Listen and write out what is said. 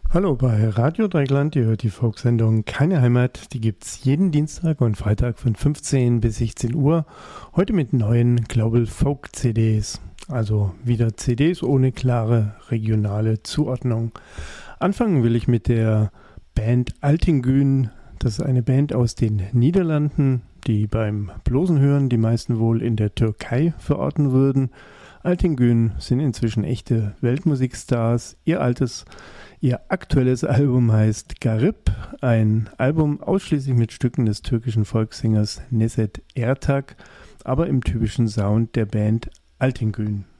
Hallo bei Radio Dreieckland, ihr hört die Folksendung Keine Heimat, die gibt's jeden Dienstag und Freitag von 15 bis 16 Uhr, heute mit neuen Global Folk CDs, also wieder CDs ohne klare regionale Zuordnung. Anfangen will ich mit der Band Altingün, das ist eine Band aus den Niederlanden, die beim bloßen Hören die meisten wohl in der Türkei verorten würden. Altingün sind inzwischen echte Weltmusikstars. Ihr aktuelles Album heißt Garip, ein Album ausschließlich mit Stücken des türkischen Volkssängers Neşet Ertaş, aber im typischen Sound der Band Altingün.